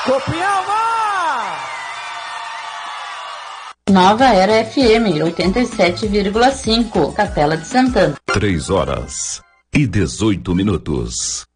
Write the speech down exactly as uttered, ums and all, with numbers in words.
Copiava! Nova Era F M, oitenta e sete vírgula cinco, Capela de Santana. Três horas e dezoito minutos.